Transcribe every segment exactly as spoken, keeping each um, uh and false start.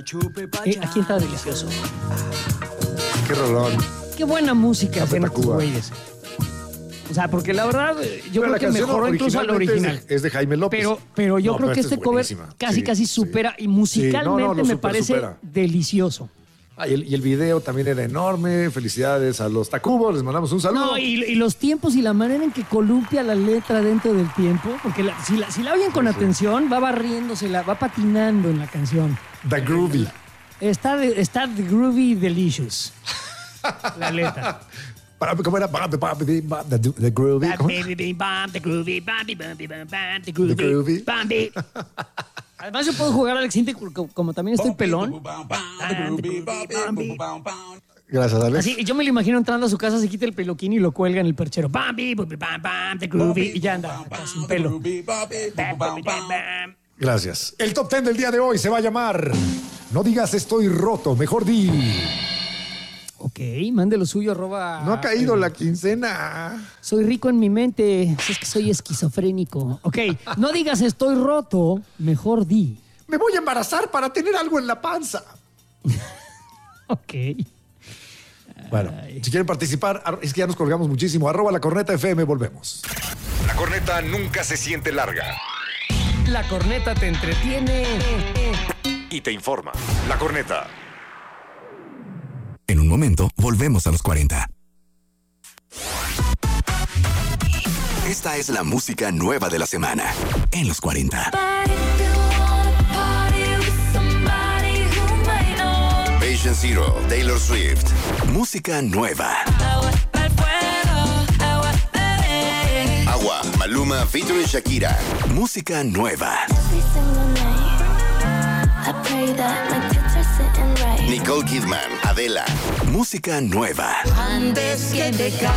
Eh, aquí está delicioso. Qué rolón. Qué buena música hacen estos Tacuba. güeyes. O sea, porque la verdad, yo Pero la creo que canción mejoró incluso al originalmente original. Es de, es de Jaime López. Pero, pero yo No, creo pero que esta este es cover buenísima. casi, Sí, casi sí. supera. Y Sí, no, musicalmente no, lo me super parece supera. delicioso. Ah, y, el, y el video también era enorme. Felicidades a los Tacubos. Les mandamos un saludo. No, y, y los tiempos y la manera en que columpia la letra dentro del tiempo, porque la- si, la, si la oyen con Sí. atención, va barriéndose, la, va patinando en la canción. The Groovy. Está, de- está the groovy delicious. La letra. Para- ¿Cómo era? The, the, the Groovy. ¿Cómo? The groovy, the The groovy. Además yo puedo jugar Alex Intec como, como también estoy pelón. Gracias, Alex. Así, yo me lo imagino entrando a su casa, se quita el peluquín y lo cuelga en el perchero. Bam, bi, bu, bi, bam, bam, the groovy, y ya anda acá sin pelo. Bam, bam, bam, bam. Gracias. El top ten del día de hoy se va a llamar No digas estoy roto, mejor di. Ok, mande lo suyo, arroba. No ha caído la quincena. Soy rico en mi mente, si es que soy esquizofrénico. Ok, no digas estoy roto, mejor di. Me voy a embarazar para tener algo en la panza. Ok. Bueno, si quieren participar, ar- es que ya nos colgamos muchísimo. Arroba la corneta F M, volvemos. La corneta nunca se siente larga La corneta te entretiene. y te informa. La corneta. En un momento, volvemos a los cuarenta. Esta es la música nueva de la semana en los cuarenta. Patient Zero, Taylor Swift. Música nueva. Agua, Maluma featuring Shakira. Música nueva. Nicole Kidman, Adela. Música nueva. Antes que te cases.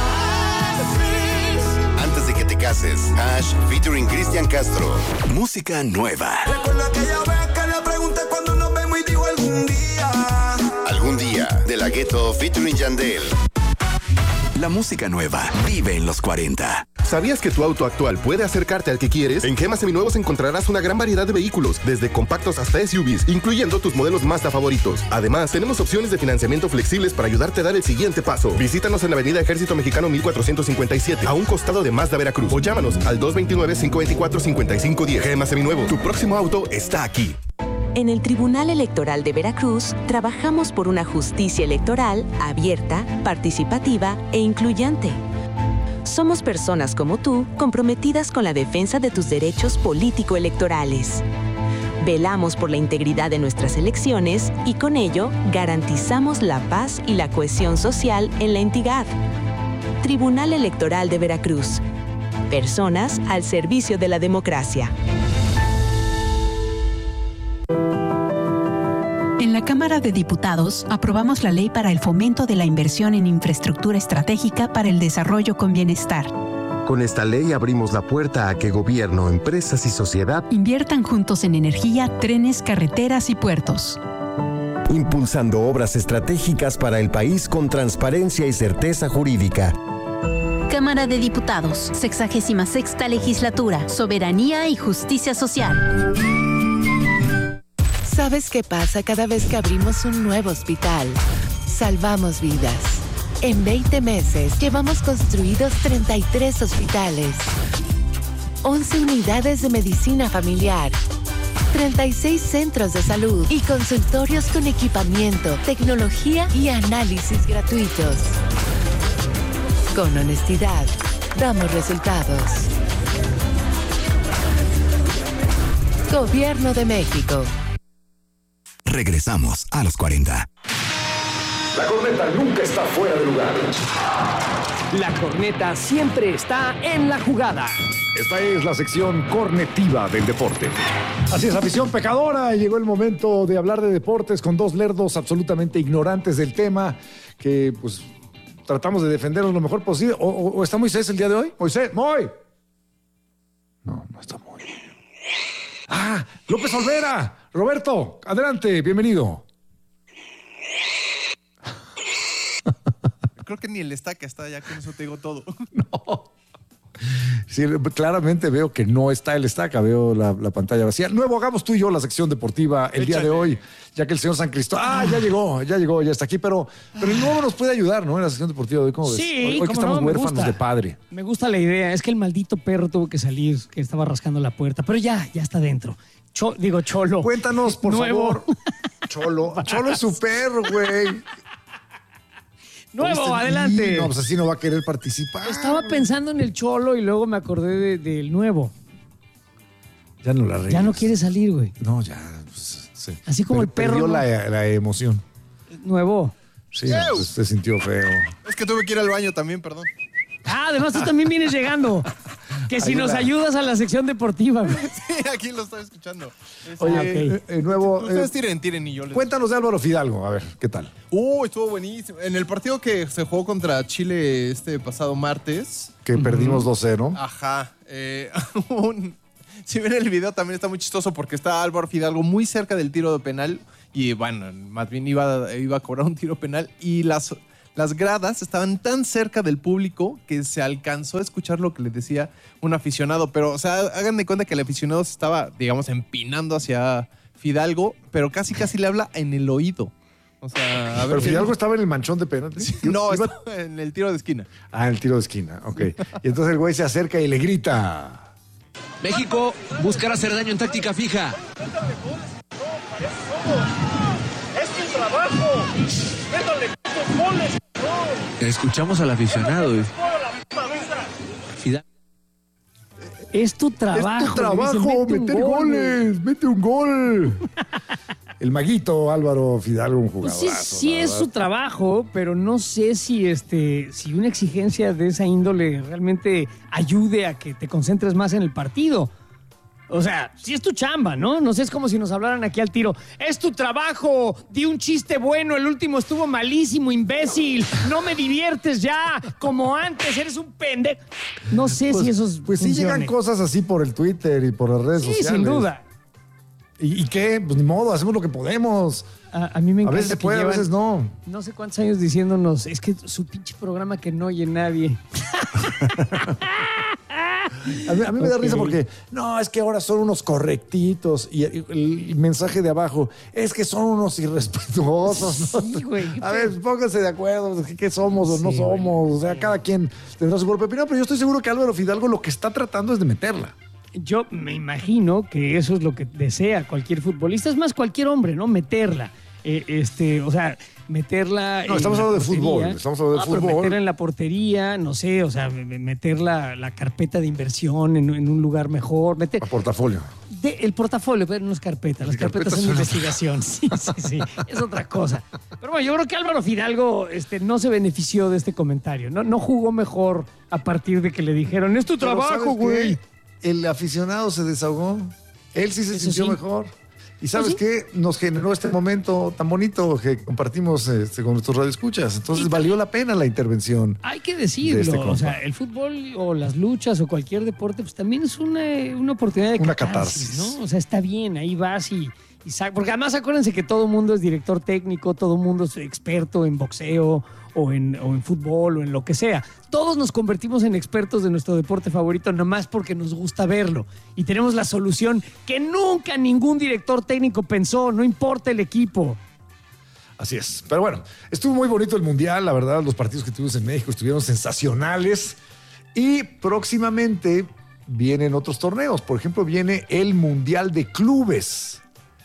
Antes de que te cases, Ash featuring Cristian Castro. Música nueva. Recuerdo aquella vez que le pregunté cuando nos vemos y dijo algún día. Algún día, de la Ghetto featuring Yandel. La música nueva vive en los cuarenta. ¿Sabías que tu auto actual puede acercarte al que quieres? En Gema Seminuevos encontrarás una gran variedad de vehículos, desde compactos hasta S U Vs, incluyendo tus modelos Mazda favoritos. Además, tenemos opciones de financiamiento flexibles para ayudarte a dar el siguiente paso. Visítanos en la avenida Ejército Mexicano mil cuatrocientos cincuenta y siete, a un costado de Mazda Veracruz. O llámanos al dos dos nueve, cinco dos cuatro, cinco cinco uno cero. Gema Seminuevos, tu próximo auto está aquí. En el Tribunal Electoral de Veracruz, trabajamos por una justicia electoral abierta, participativa e incluyente. Somos personas como tú, comprometidas con la defensa de tus derechos político-electorales. Velamos por la integridad de nuestras elecciones y con ello garantizamos la paz y la cohesión social en la entidad. Tribunal Electoral de Veracruz. Personas al servicio de la democracia. En la Cámara de Diputados aprobamos la ley para el fomento de la inversión en infraestructura estratégica para el desarrollo con bienestar. Con esta ley abrimos la puerta a que gobierno, empresas y sociedad Inviertan juntos en energía, trenes, carreteras y puertos. impulsando obras estratégicas para el país con transparencia y certeza jurídica. Cámara de Diputados, sexagésima sexta legislatura, soberanía y justicia social. ¿Sabes qué pasa cada vez que abrimos un nuevo hospital? Salvamos vidas. En veinte meses llevamos construidos treinta y tres hospitales, once unidades de medicina familiar, treinta y seis centros de salud y consultorios con equipamiento, tecnología y análisis gratuitos. Con honestidad, damos resultados. Gobierno de México. Regresamos a los cuarenta. La corneta nunca está fuera de lugar. La corneta siempre está en la jugada. Esta es la sección cornetiva del deporte. Así es, afición pecadora. Llegó el momento de hablar de deportes con dos lerdos absolutamente ignorantes del tema que, pues, tratamos de defenderlos lo mejor posible. ¿O, o, o está Moisés el día de hoy? Moisés, Moy. No, no está Moy. Ah, López Olvera. Roberto, adelante, bienvenido. Creo que ni el estaca está, ya con eso te digo todo. No. Sí, claramente veo que no está el estaca, veo la, la pantalla vacía. Nuevo, hagamos tú y yo la sección deportiva el día de hoy, ya que el señor San Cristóbal, ah, ya llegó, ya llegó, ya está aquí, pero, pero el nuevo nos puede ayudar, ¿no? En la sección deportiva de hoy, ¿cómo ves? Sí, hoy, hoy que estamos no, huérfanos de padre. Me gusta la idea, es que el maldito perro tuvo que salir, que estaba rascando la puerta, pero ya, ya está dentro. Cho, digo, Cholo. Cuéntanos, por Nuevo. favor. Cholo, Cholo es su perro, güey. Nuevo, adelante. No, pues así no va a querer participar. Estaba pensando en el Cholo y luego me acordé de- del nuevo. Ya no la arreglas. Ya no quiere salir, güey. No, ya. Pues, sí. Así como Per- el perro, Perdió ¿no? la, la emoción. Nuevo. Sí, pues, se sintió feo. Es que tuve que ir al baño también, perdón. Ah, además tú también vienes llegando. Que si Ayuda. nos ayudas a la sección deportiva, güey. Sí, aquí lo estoy escuchando. Este, Oye, Ah, ok. eh, eh, nuevo. Ustedes eh, tiren, tiren y yo les... cuéntanos de Álvaro Fidalgo, a ver, ¿qué tal? Uh, estuvo buenísimo. En el partido que se jugó contra Chile este pasado martes. Que perdimos dos cero. Ajá. eh, un- si ven el video también está muy chistoso porque está Álvaro Fidalgo muy cerca del tiro de penal y bueno, más bien iba, iba a cobrar un tiro penal y las, las gradas estaban tan cerca del público que se alcanzó a escuchar lo que le decía un aficionado. Pero, o sea, hagan de cuenta que el aficionado se estaba, digamos, empinando hacia Fidalgo, pero casi casi le habla en el oído. O sea, a ver Pero qué- Fidalgo estaba en el manchón de penalti. No, Iba- estaba en el tiro de esquina. Ah, en el tiro de esquina, ok. Y entonces el güey se acerca y le grita. México buscará hacer daño en táctica fija. ¡Es tu trabajo! ¡Métale tus goles! Escuchamos al aficionado. y- Fidalgo. Es tu trabajo. Es tu trabajo, le dice, "Mete un meter gol, goles, mete un gol. El maguito Álvaro Fidalgo, un Pues jugador. sí, sí es su trabajo, pero no sé si este, si una exigencia de esa índole realmente ayude a que te concentres más en el partido. O sea, sí es tu chamba, ¿no? No sé, es como si nos hablaran aquí al tiro. Es tu trabajo, di un chiste bueno, el último estuvo malísimo, imbécil. No me diviertes ya, como antes, eres un pendejo. No sé Pues, si esos pues sí llegan cosas así por el Twitter y por las redes Sí, sociales. sin duda. ¿Y, y qué? Pues ni modo, hacemos lo que podemos. A, a mí me A encanta veces se que puede, a llevan veces no. No sé cuántos años diciéndonos, es que su pinche programa que no oye nadie. A mí, a mí me da Ok. risa porque, no, es que ahora son unos correctitos. Y el, el mensaje de abajo, es que son unos irrespetuosos. ¿no? Sí, güey. A ver, pónganse de acuerdo, ¿qué, qué somos o no Sí, somos? O sea, cada quien tendrá su propia opinión, pero yo estoy seguro que Álvaro Fidalgo lo que está tratando es de meterla. Yo me imagino que eso es lo que desea cualquier futbolista, es más cualquier hombre, ¿no? Meterla. Eh, este, o sea, meterla. No, en estamos la hablando de portería. fútbol, estamos hablando de Ah, pero fútbol. meterla en la portería, no sé, o sea, me- me- meter la, la carpeta de inversión en, en un lugar mejor. Meter, A portafolio. de- el portafolio, pero no es carpeta, las Las carpetas carpetas son de son- investigación. Sí, sí, sí, es otra cosa. Pero bueno, yo creo que Álvaro Fidalgo este, no se benefició de este comentario, no, no jugó mejor a partir de que le dijeron, es tu Pero trabajo, ¿sabes qué? güey. El aficionado se desahogó. Él sí se Eso sintió sí. mejor. ¿Y sabes ¿Ah, sí? qué? Nos generó este momento tan bonito que compartimos este, con nuestros radioescuchas. Entonces valió la pena la intervención. Hay que de decirlo, este o compa. sea, el fútbol o las luchas o cualquier deporte, pues también es una, una oportunidad de Una catarsis, catarsis. ¿no? O sea, está bien, ahí vas y, y sa- porque además acuérdense que todo mundo es director técnico, todo mundo es experto en boxeo o en, o en fútbol o en lo que sea. Todos nos convertimos en expertos de nuestro deporte favorito nomás porque nos gusta verlo. Y tenemos la solución que nunca ningún director técnico pensó, no importa el equipo. Así es. Pero bueno, estuvo muy bonito el Mundial, la verdad. Los partidos que tuvimos en México estuvieron sensacionales. Y próximamente vienen otros torneos. Por ejemplo, viene el Mundial de Clubes,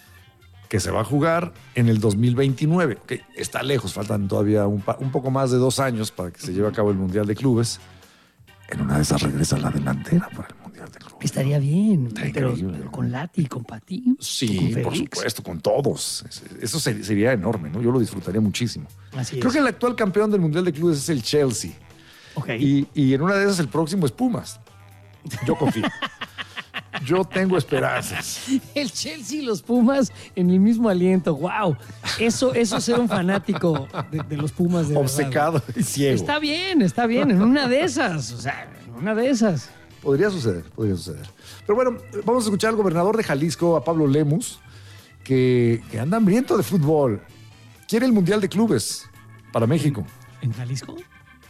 que se va a jugar en el dos mil veintinueve. Ok, está lejos, faltan todavía un, pa- un poco más de dos años para que se lleve a cabo el Mundial de Clubes. En una de esas regresa la delantera para el Mundial de Clubes. Estaría bien, Está pero, increíble. pero con Lati, con Pati. Sí, con por Félix. supuesto, con todos. Eso ser- sería enorme, ¿no? Yo lo disfrutaría muchísimo. Así Creo es. que el actual campeón del Mundial de Clubes es el Chelsea. Ok. Y, y en una de esas el próximo es Pumas. Yo confío. Yo tengo esperanzas. El Chelsea y los Pumas en el mismo aliento. ¡Wow! Eso, eso es ser un fanático de, de los Pumas de verdad. Obcecado y ciego. Está bien, está bien. En una de esas. O sea, en una de esas. Podría suceder, podría suceder. Pero bueno, vamos a escuchar al gobernador de Jalisco, a Pablo Lemus, que, que anda hambriento de fútbol. Quiere el Mundial de Clubes para México. ¿En Jalisco?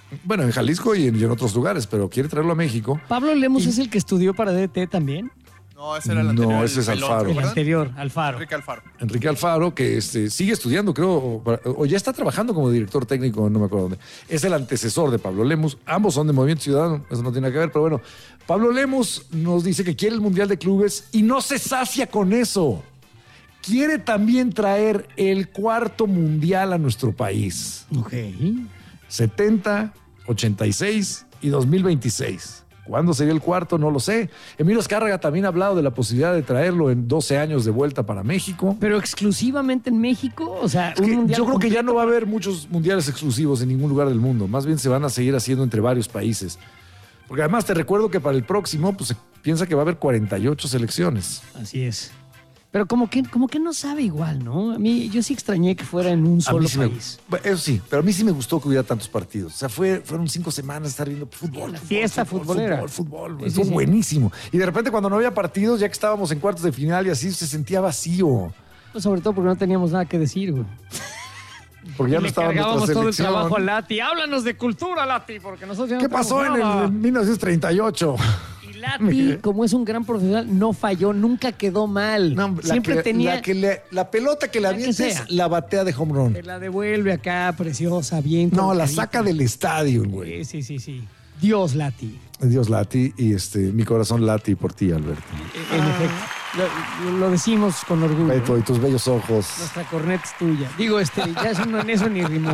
Bueno, en Jalisco y en, y en otros lugares, pero quiere traerlo a México. Pablo Lemus y... es el que estudió para D T también. No, ese era el anterior. No, ese es pelón, Alfaro. El anterior, Alfaro. Enrique Alfaro. Enrique Alfaro, que este, sigue estudiando, creo, o, o ya está trabajando como director técnico, no me acuerdo dónde. Es el antecesor de Pablo Lemus. Ambos son de Movimiento Ciudadano, eso no tiene nada que ver, pero bueno. Pablo Lemus nos dice que quiere el Mundial de Clubes y no se sacia con eso. Quiere también traer el cuarto Mundial a nuestro país. Ok. setenta, ochenta y seis y dos mil veintiséis. ¿Cuándo sería el cuarto? No lo sé. Emilio Azcárraga también ha hablado de la posibilidad de traerlo en doce años de vuelta para México. ¿Pero exclusivamente en México? O sea, es que un yo creo completo. que ya no va a haber muchos mundiales exclusivos en ningún lugar del mundo. Más bien se van a seguir haciendo entre varios países. Porque además te recuerdo que para el próximo pues, se piensa que va a haber cuarenta y ocho selecciones. Así es. Pero como que, como que no sabe igual, ¿no? A mí, yo sí extrañé que fuera en un solo sí país. Me, eso sí, pero a mí sí me gustó que hubiera tantos partidos. O sea, fue, fueron cinco semanas de estar viendo fútbol. La fútbol, fiesta fútbol, futbolera. Fútbol, fútbol, Sí, fue sí, sí. buenísimo. Y de repente cuando no había partidos, ya que estábamos en cuartos de final y así, se sentía vacío. Pues sobre todo porque no teníamos nada que decir, güey. Porque ya Y no le estaba nuestra cargábamos todo el selección. trabajo a Lati. Háblanos de cultura, Lati, porque nosotros ya no ¿Qué pasó en, tenemos el, nada. en mil novecientos treinta y ocho? Y Lati, como es un gran profesional, no falló, nunca quedó mal. No, la Siempre que- tenía... La, que le- la pelota que le La que avientes, sea. la batea de home run. Te la devuelve acá, preciosa, bien. No, la colocadita. saca del estadio, güey. Sí, sí, sí, sí. Dios, Lati. Dios Lati y este, mi corazón lati por ti, Alberto. En efecto. Lo, lo decimos con orgullo. Beto, ¿eh? y tus bellos ojos. Nuestra corneta es tuya. Digo, este, ya eso no, en eso ni rimó.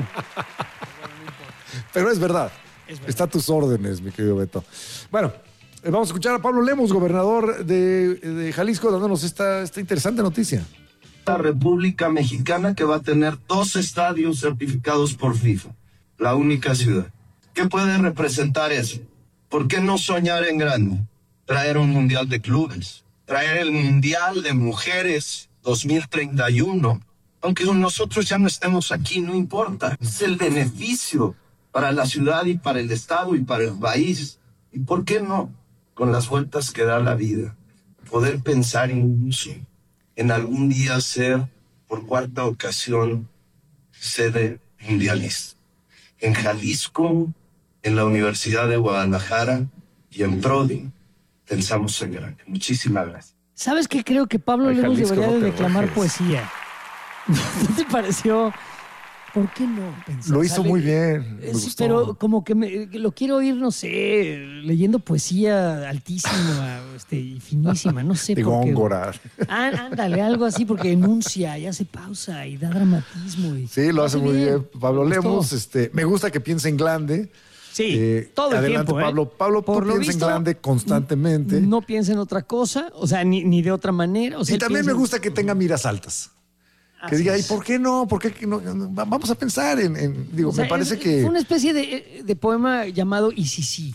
Pero es verdad. Es verdad. Está a tus órdenes, mi querido Beto. Bueno, eh, vamos a escuchar a Pablo Lemus, gobernador de, de Jalisco, dándonos esta, esta interesante noticia. La República Mexicana que va a tener dos estadios certificados por FIFA. La única ciudad. ¿Qué puede representar eso? ¿Por qué no soñar en grande? Traer un mundial de clubes. Traer el mundial de mujeres dos mil treinta y uno. Aunque nosotros ya no estemos aquí, no importa. Es el beneficio para la ciudad y para el estado y para el país. ¿Y por qué no? Con las vueltas que da la vida. Poder pensar incluso en algún día ser, por cuarta ocasión, sede mundialista. En Jalisco, en la Universidad de Guadalajara y en Prodi, pensamos en grande. Muchísimas gracias. ¿Sabes qué? Creo que Pablo Ay, Lemus Jalisco, debería no de te declamar rajes. poesía. ¿No te pareció? ¿Por qué no? Pensar? Lo hizo Sale- muy bien. Me Es- gustó. pero como que me- que lo quiero oír, no sé, leyendo poesía altísima este, y finísima, no sé de por qué. Góngora. Ah, ándale, algo así, porque enuncia y hace pausa y da dramatismo. Y Sí, lo hace muy bien. Pablo Me gustó. Lemus, este, me gusta que piense en grande. Sí, Eh, todo el adelante, tiempo, ¿eh? Pablo. Pablo, tú Por lo piensa en visto, grande constantemente. No piensa en otra cosa, o sea, ni, ni de otra manera. O sea, y él también piensa me en- gusta que tenga miras altas. Que Así diga, ¿y es. por qué no? ¿Por qué que no? No, Vamos a pensar en. en- digo, O sea, me parece es- que. Fue una especie de, de poema llamado Y si sí.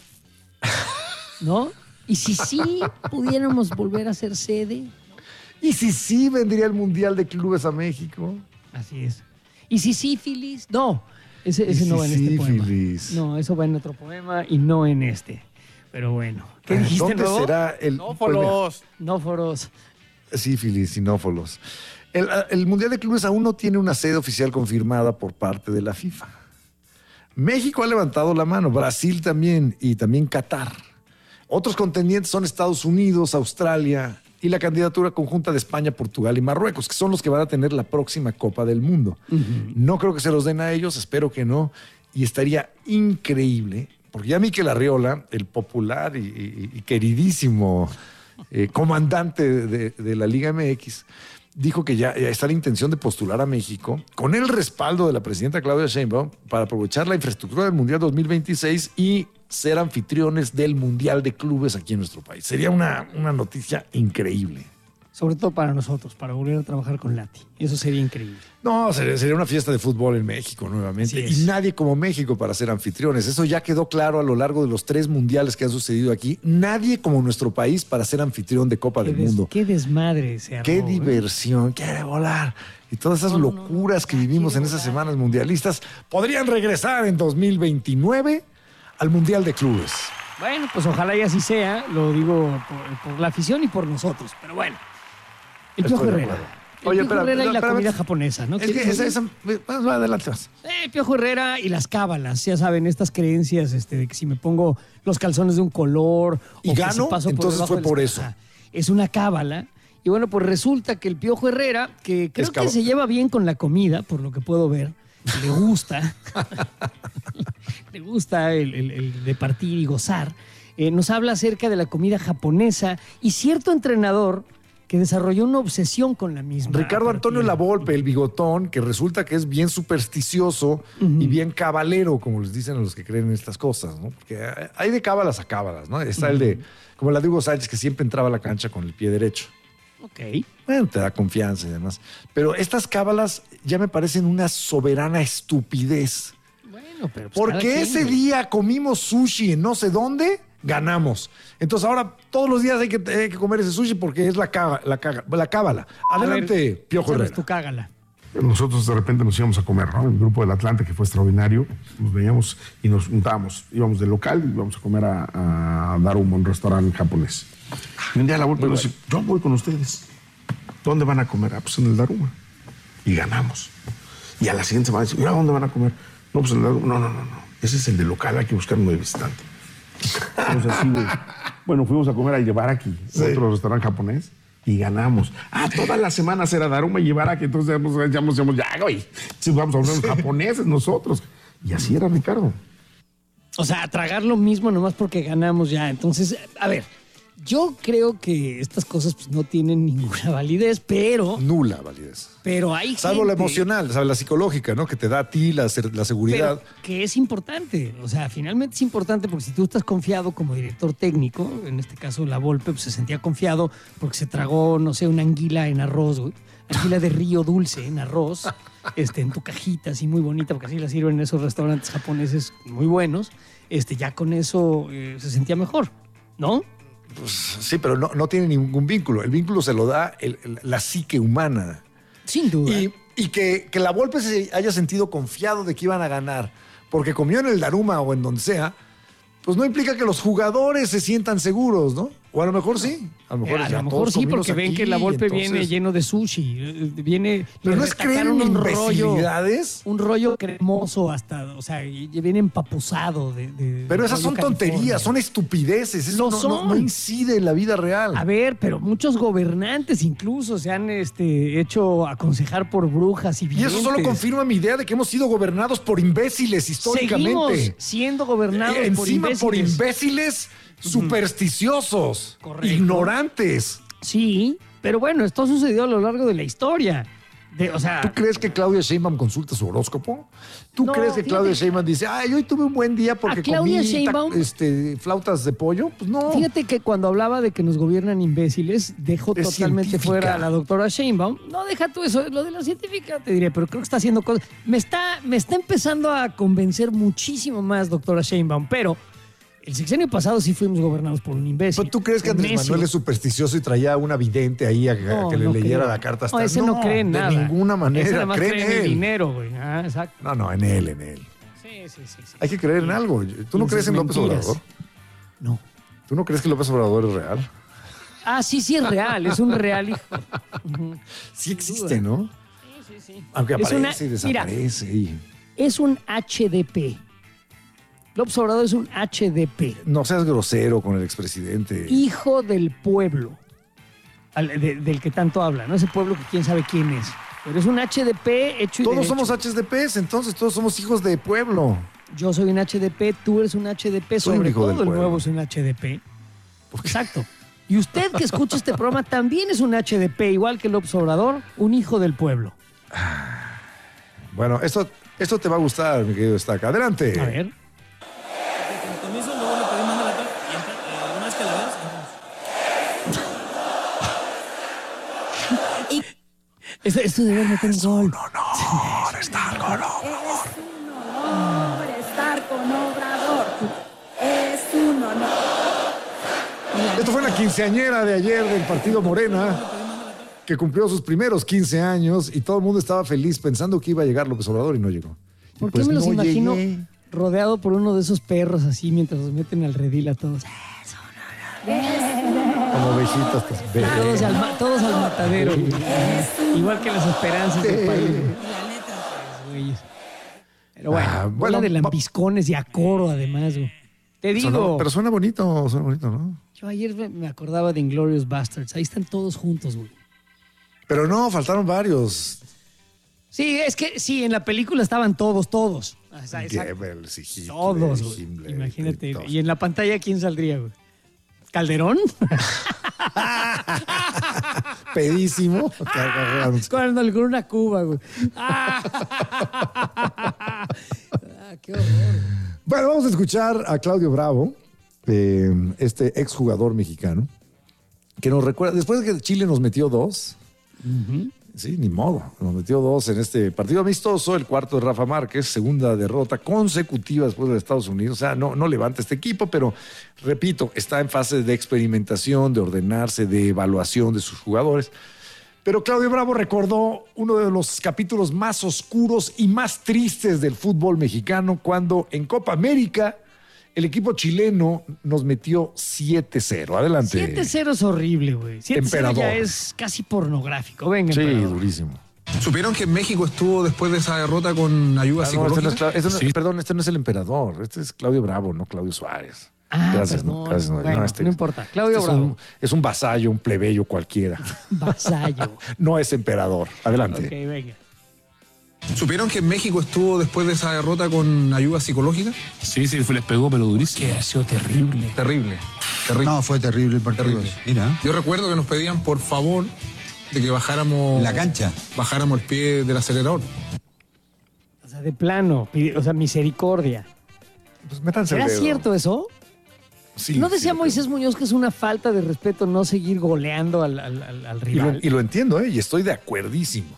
¿No? Y si sí pudiéramos volver a ser sede. ¿Y si sí vendría el Mundial de Clubes a México? Así es. ¿Y si sífilis? No, ese, ese ¿Y no si va en este poema. sífilis? No, eso va en otro poema y no en este. Pero bueno. ¿Qué dijiste, ¿Dónde Rodo? será el. Nófolos. Nóforos. Sífilis, sinófolos. El, el Mundial de Clubes aún no tiene una sede oficial confirmada por parte de la FIFA. México ha levantado la mano, Brasil también y también Qatar. Otros contendientes son Estados Unidos, Australia y la candidatura conjunta de España, Portugal y Marruecos, que son los que van a tener la próxima Copa del Mundo. No creo que se los den a ellos, espero que no. Y estaría increíble, porque ya Mikel Arriola, el popular y, y- y queridísimo eh, comandante de, de la Liga M X, dijo que ya, ya está la intención de postular a México con el respaldo de la presidenta Claudia Sheinbaum para aprovechar la infraestructura del Mundial dos mil veintiséis y ser anfitriones del Mundial de Clubes aquí en nuestro país. Sería una, una noticia increíble. Sobre todo para nosotros, para volver a trabajar con Lati. Eso sería increíble. No, sería, sería una fiesta de fútbol en México nuevamente. Así es. Y nadie como México para ser anfitriones. Eso ya quedó claro a lo largo de los tres mundiales que han sucedido aquí. Nadie como nuestro país para ser anfitrión de Copa Qué, del des- Mundo. qué desmadre se armó, Qué ¿eh? diversión, quiere volar. Y todas esas No, no, no, locuras que vivimos en quiere esas volar. semanas mundialistas podrían regresar en dos mil veintinueve al Mundial de Clubes. Bueno, pues ojalá y así sea. Lo digo por, por la afición y por nosotros. Pero bueno. El Estoy Piojo de Herrera. acuerdo. Oye, Piojo espera, Herrera y la espera, comida espera. japonesa, ¿no? Es que esa, esa, más adelante más. Eh, Piojo Herrera y las cábalas, ya saben, estas creencias este, de que si me pongo los calzones de un color ¿Y o que gano? si paso por Entonces debajo fue del- por eso. Ajá, es una cábala. Y bueno, pues resulta que el Piojo Herrera, que creo Es que cab- se lleva bien con la comida, por lo que puedo ver, le gusta, le gusta el, el- el departir y gozar, eh, nos habla acerca de la comida japonesa y cierto entrenador que desarrolló una obsesión con la misma. Ricardo Antonio Lavolpe, el bigotón, que resulta que es bien supersticioso y bien cabalero, como les dicen a los que creen en estas cosas, ¿no? Porque hay de cábalas a cábalas, ¿no? Está el de, como la de Hugo Sánchez, que siempre entraba a la cancha con el pie derecho. Ok. Bueno, te da confianza y demás. Pero estas cábalas ya me parecen una soberana estupidez. Bueno, pero pues Porque cada quien, ese güey. día comimos sushi en no sé dónde, ganamos. Entonces ahora todos los días hay que, hay que comer ese sushi porque es la, caga- la, caga- la cábala. Adelante, A ver, Piojo échanos Herrera. tu cágala. Nosotros de repente nos íbamos a comer, ¿no? El grupo del Atlante, que fue extraordinario, nos veíamos y nos juntábamos. Íbamos del local y íbamos a comer a, a Daruma, un restaurante japonés. Y un día la vuelta nos dice, yo voy con ustedes. ¿Dónde van a comer? Ah, pues en el Daruma. Y ganamos. Y a la siguiente semana dice, ¿a dónde van a comer? No, pues en el Daruma. No, no, no, no. Ese es el de local, hay que buscar uno de visitante. Entonces, así, güey. Bueno, fuimos a comer a Ibaraki, Sí. otro restaurante japonés, y ganamos. Ah, todas las semanas era Daruma y Ibaraki, entonces ya decíamos, ya, güey, sí, vamos a hablar los japoneses nosotros. Y así era, Ricardo. O sea, tragar lo mismo nomás porque ganamos ya. Entonces, a ver, yo creo que estas cosas pues, no tienen ninguna validez, pero... Nula validez. Pero hay Salvo la gente- emocional, ¿sabes? La psicológica, ¿no? Que te da a ti la, ser- la seguridad. Pero que es importante. O sea, finalmente es importante porque si tú estás confiado como director técnico, en este caso la Volpe pues, se sentía confiado porque se tragó, no sé, una anguila en arroz, güey. Anguila de río dulce en arroz, este, en tu cajita, así muy bonita, porque así la sirven en esos restaurantes japoneses muy buenos. Este, ya con eso eh, se sentía mejor, ¿no? Pues, sí, pero no, no tiene ningún vínculo. El vínculo se lo da el- el- la psique humana. Sin duda. Y, y que, que la Volpe se haya sentido confiado de que iban a ganar porque comió en el Daruma o en donde sea, pues no implica que los jugadores se sientan seguros, ¿no? O a lo mejor sí. A lo mejor, Eh, a ya lo mejor todos sí, comimos porque ven aquí, que la Volpe entonces- viene lleno de sushi. eh, Viene. Pero le no es creer en retacaron un rollo. imbecilidades. Un rollo cremoso hasta. O sea, y- y viene empapuzado de. de- Pero de esas rollo son California. tonterías, son estupideces. Eso Lo no, no- son. no incide en la vida real. A ver, pero muchos gobernantes incluso se han este, hecho aconsejar por brujas y Y videntes. eso solo confirma mi idea de que hemos sido gobernados por imbéciles históricamente. Seguimos siendo gobernados Eh, por Encima imbéciles. por imbéciles supersticiosos, Correcto. ignorantes. Sí, pero bueno, esto sucedió a lo largo de la historia. De, o sea, ¿Tú crees que Claudia Sheinbaum consulta su horóscopo? ¿Tú No, crees que fíjate Claudia que- Sheinbaum dice, ay, hoy tuve un buen día porque A Claudia comí ta- Sheinbaum- este, flautas de pollo? Pues no. Fíjate que cuando hablaba de que nos gobiernan imbéciles, dejó Es totalmente científica. fuera a la doctora Sheinbaum. No, deja tú eso, lo de la científica te diré, pero creo que está haciendo cosas. Me está, me está empezando a convencer muchísimo más, doctora Sheinbaum, pero el sexenio pasado sí fuimos gobernados por un imbécil. ¿Tú crees que un Andrés necio. Manuel es supersticioso y traía una vidente ahí a, a No, que le no leyera creo. la carta No, astral? ese no, cree en nada. De ninguna Ese manera. nada más Cree cree en en el él. dinero, güey. Ah, exacto. No, no, en él, en él. Sí, sí, sí. sí. Hay que creer en algo. ¿Tú no En crees sus en López mentiras. Obrador? No. ¿Tú no crees que López Obrador es real? Ah, sí, sí es real, es un real hijo. Ujú. Sí existe, ¿no? Sí, sí, sí. Aunque Es una- aparece y mira, desaparece. y- Es un H D P. López Obrador es un H D P. No seas grosero con el expresidente. Hijo del pueblo. Al- de- del que tanto habla, ¿no? Ese pueblo que quién sabe quién es. Pero es un H D P hecho y Todos derecho. somos H D Ps, entonces todos somos hijos de pueblo. Yo soy un H D P, tú eres un H D P, Soy un sobre hijo del todo el pueblo. nuevo es un H D P. Exacto. Y usted que escucha este programa también es un H D P, igual que López Obrador, un hijo del pueblo. Bueno, esto, esto te va a gustar, mi querido Estaca. Adelante. A ver. Con eso luego le pedí manda la tele y entra- eh, una vez que la veas, entramos. Esto, esto debe meter un gol. honor estar con honor estar con Obrador. Es un honor. Esto fue la quinceañera de ayer del partido Morena, que cumplió sus primeros quince años y todo el mundo estaba feliz pensando que iba a llegar López Obrador y no llegó. Y ¿Por pues qué me los no imagino llegué. rodeado por uno de esos perros así mientras los meten al redil a todos? O Como ovejitas. Pues, todos, al, ma- todos al matadero. Igual que las esperanzas del país. Güey. Pero bueno, Ah, bola bueno, de va- lambiscones y a coro además, güey. Te digo, Sonó- pero suena bonito, suena bonito, ¿no? yo ayer me- me acordaba de Inglourious Bastards. Ahí están todos juntos, güey. Pero no, faltaron varios. Sí, es que sí, en la película estaban todos, todos. O sea, exacto. Goebbels y Hitler, Todos, güey. Himmler, Imagínate. todos. Y en la pantalla, ¿quién saldría, güey? ¿Calderón? Pedísimo. Con con una cuba, güey. Ah, qué horror. Bueno, vamos a escuchar a Claudio Bravo, eh, este exjugador mexicano, que nos recuerda, después de que Chile nos metió dos, sí, ni modo, nos metió dos en este partido amistoso, el cuarto de Rafa Márquez, segunda derrota consecutiva después de Estados Unidos. O sea, no, no levanta este equipo, pero repito, está en fase de experimentación, de ordenarse, de evaluación de sus jugadores. Pero Claudio Bravo recordó uno de los capítulos más oscuros y más tristes del fútbol mexicano cuando en Copa América el equipo chileno nos metió siete cero. Adelante. siete cero es horrible, güey. siete cero Emperador. ya es casi pornográfico. Venga, Sí, emperador. durísimo. ¿Supieron que México estuvo después de esa derrota con ayuda Ah, no, este no es psicológica? Cla- este no- Sí. Perdón, este no es el emperador. Este es Claudio Bravo, no Claudio Suárez. Ah, Gracias, perdón. no, gracias, no, Bueno, no, este- no importa. Claudio este Bravo. Es un, es un vasallo, un plebeyo cualquiera. Vasallo. No es emperador. Adelante. Ok, venga. ¿Supieron que México estuvo después de esa derrota con ayuda psicológica? Sí, sí, les pegó, pero durísimo. Que ha sido terrible. Terrible. terrible. No, fue terrible el partido. Terrible. Mira. Yo recuerdo que nos pedían, por favor, de que bajáramos... La cancha. Bajáramos el pie del acelerador. O sea, de plano. pide- O sea, misericordia. Pues métanse ¿Era el dedo. cierto eso? Sí, ¿No sí, decía lo Moisés Muñoz que es una falta de respeto no seguir goleando al, al- al- al Y lo, rival? y lo entiendo, ¿eh? Y estoy de acuerdísimo.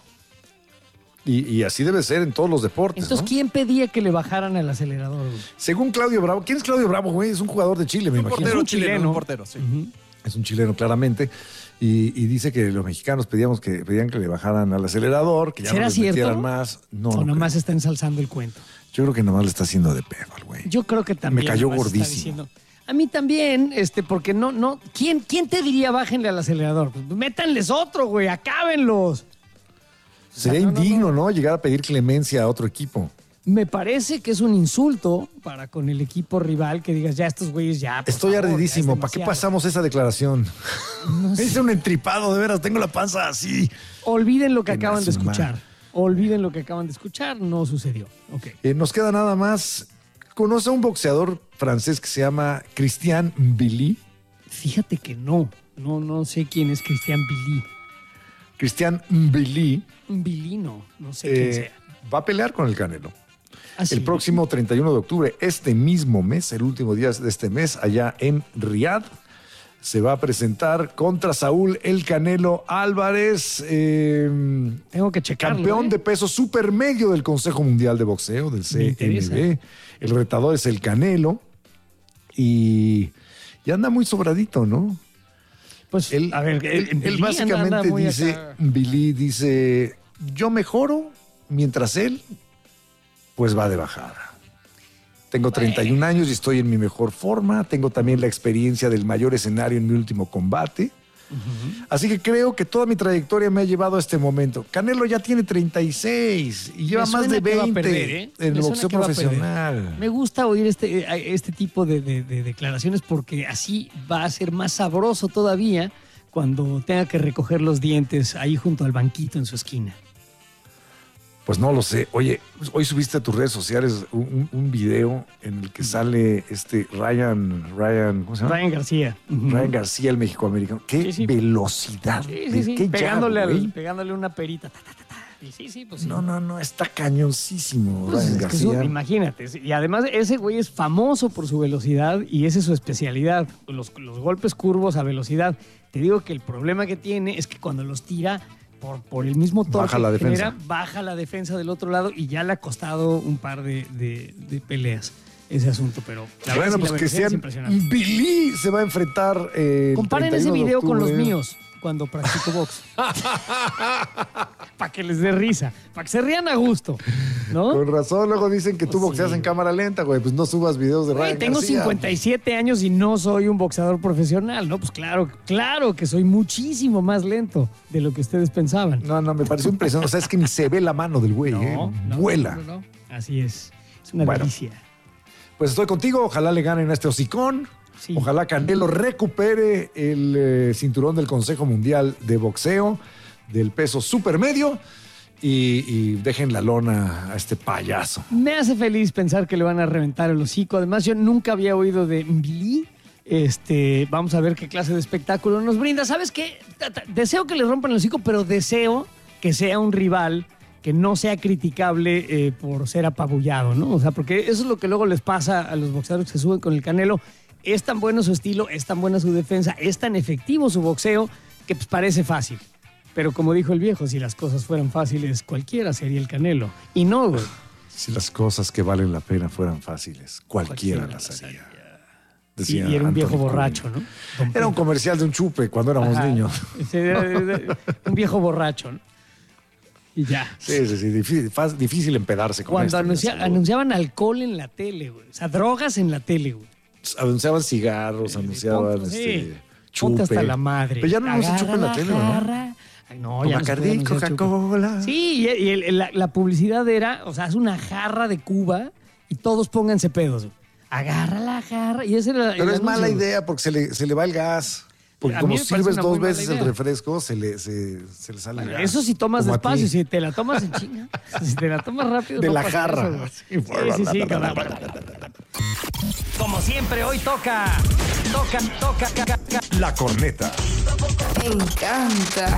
Y, y así debe ser en todos los deportes, Entonces, ¿no? ¿quién pedía que le bajaran el acelerador, güey? Según Claudio Bravo, ¿quién es Claudio Bravo, güey? Es un jugador de Chile, me Un imagino. portero un chileno, chileno. un portero, sí. Es un chileno, claramente. Y, y dice que los mexicanos pedíamos que, pedían que le bajaran al acelerador, que ya no ¿Será les cierto? metieran más. No, O no nomás está ensalzando el cuento. creo. Yo creo que nomás le está haciendo de pedo al güey. Yo creo que también. Me cayó nomás está gordísimo. diciendo- A mí también, este, porque no, no. ¿Quién, quién te diría bájenle al acelerador? Pues métanles otro, güey, acábenlos. Sería no, no, indigno, no, Llegar a pedir clemencia a otro equipo. Me parece que es un insulto para con el equipo rival que digas, ya estos güeyes ya. por Estoy favor, ya es ardidísimo. ¿Para qué demasiado". pasamos esa declaración? Es un entripado, de veras. Tengo la panza así. Olviden lo que En acaban de su madre. escuchar. Olviden lo que acaban de escuchar. No sucedió. Ok. Eh, nos queda nada más. ¿Conoce a un boxeador francés que se llama Christian Billy? Fíjate que no. No, no sé quién es Cristian Billy. Christian Billy Un Bilino. No sé eh, quién sea. va a pelear con el Canelo. Ah, sí. El próximo treinta y uno de octubre, este mismo mes, el último día de este mes, allá en Riyadh, se va a presentar contra Saúl El Canelo Álvarez, eh, Tengo que checarlo. campeón ¿eh? de peso supermedio del Consejo Mundial de Boxeo, del Me C interesa. M B. El retador es el Canelo y, y anda muy sobradito, ¿no? Pues, Él, a ver, él, en él Billy anda- anda básicamente muy dice, acá. Billy dice, yo mejoro mientras él, pues va de bajada. Tengo treinta y un años y estoy en mi mejor forma. Tengo también la experiencia del mayor escenario en mi último combate. Así que creo que toda mi trayectoria me ha llevado a este momento. Canelo ya tiene treinta y seis y lleva Me más suena de que va a veinte perder, ¿eh? en el Me suena boxeo que va a perder. profesional. Me gusta oír este, eh, este tipo de, de- de declaraciones porque así va a ser más sabroso todavía cuando tenga que recoger los dientes ahí junto al banquito en su esquina. Pues no lo sé. Oye, hoy subiste a tus redes sociales un, un- un video en el que sale este Ryan, Ryan, ¿cómo se llama? Ryan García. Ryan García, el mexicoamericano. ¡Qué Sí, sí. velocidad! Sí, sí, sí. ¡Qué Pegándole, jab, al- güey! pegándole una perita. Ta, ta, ta, ta. Y sí, sí, pues sí. No, no, no, está cañoncísimo Pues Ryan es que García. eso, imagínate. Y además ese güey es famoso por su velocidad y esa es su especialidad. Los, los golpes curvos a velocidad. Te digo que el problema que tiene es que cuando los tira por, por el mismo torque Baja la que defensa. genera, baja la defensa del otro lado y ya le ha costado un par de, de- de peleas ese asunto. Pero la verdad Bueno, sí, pues la que velocidad es sean impresionante. Billy se va a enfrentar. eh, el Comparen ese treinta y uno de video con los octubre. míos cuando practico box. Para que les dé risa, para que se rían a gusto. ¿no? Con razón, luego dicen que tú Pues boxeas sí. en cámara lenta, güey. Pues no subas videos de Güey, Ryan tengo García. cincuenta y siete años y no soy un boxeador profesional, ¿no? Pues claro, claro que soy muchísimo más lento de lo que ustedes pensaban. No, no, me pareció impresionante. O sea, es que ni se ve la mano del güey, No, ¿eh? no, Vuela. no, no, no. Así es. Es una Bueno. delicia. Pues estoy contigo. Ojalá le ganen a este hocicón. Ojalá Canelo recupere el eh, cinturón del Consejo Mundial de Boxeo del peso supermedio y, y dejen la lona a este payaso. Me hace feliz pensar que le van a reventar el hocico. Además, yo nunca había oído de Mbili. Este, vamos a ver qué clase de espectáculo nos brinda. ¿Sabes qué? Deseo que le rompan el hocico, pero deseo que sea un rival que no sea criticable eh, por ser apabullado, ¿no? O sea, porque eso es lo que luego les pasa a los boxeadores que se suben con el Canelo. Es tan bueno su estilo, es tan buena su defensa, es tan efectivo su boxeo que pues, parece fácil. Pero como dijo el viejo, si las cosas fueran fáciles, cualquiera sería el Canelo. Y no, güey. Si las cosas que valen la pena fueran fáciles, cualquiera, Cualquiera las haría. Sí, y Decía era un viejo Anthony borracho, Quinn. ¿no? Era un comercial de un chupe cuando éramos Ajá. niños. Ese era- era un viejo borracho, ¿no? Y ya. Sí, sí, sí. Difícil, faz- difícil empedarse con Cuando esto. anuncia- anunciaban alcohol en la tele, güey. O sea, drogas en la tele, güey. Anunciaban cigarros, anunciaban ponte- este, sí. chupe. Ponte hasta la madre. Pero ya no se Agarra chupa en la la tele, ¿no? jarra. Ay, no, ya no se puede Bacardí, anunciar chupe. Coca-Cola. Sí, y, y el- el- la, la publicidad era, o sea, es una jarra de Cuba y todos pónganse pedos, güey. Agarra la jarra. Y ese era el Pero es anuncio, mala güey. idea porque se le, se le va el gas. Porque A como mí me parece sirves una dos muy mala veces el idea. refresco, se le, se, se le sale el Bueno, gas. eso si tomas Como a despacio, ti. si te la tomas en chinga. Si te la tomas rápido. De no la pasa jarra. eso, güey. Sí, sí, sí. cabrón. Como siempre, hoy toca, toca, toca, ca- ca- La corneta. Me encanta.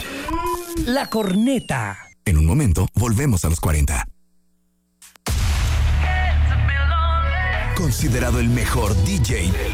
la corneta. En un momento, volvemos a los cuarenta. Considerado el mejor D J